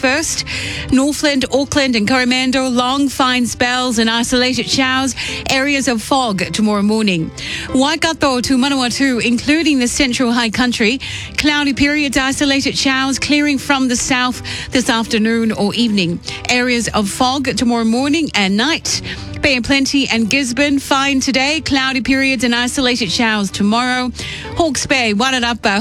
first. Northland, Auckland and Coromandel, long fine spells and isolated showers. Areas of fog tomorrow morning. Waikato to Manawatu, including the central high country. Cloudy periods, isolated showers clearing from the south this afternoon or evening. Areas of fog tomorrow morning and night. Bay of Plenty and Gisborne, fine today. Cloudy periods and isolated showers tomorrow. Hawke's Bay, Wairarapa,